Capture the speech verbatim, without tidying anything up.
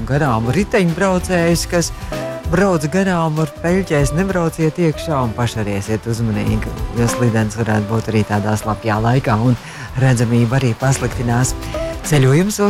garām riteņbraucējus, kas brauc garām ar peļķēs, nebrauciet iekšā un paši arī esiet uzmanīgi, jo slidens varētu būt arī tādā slapjā laikā un redzamība arī pasliktinās. Ceļojums uz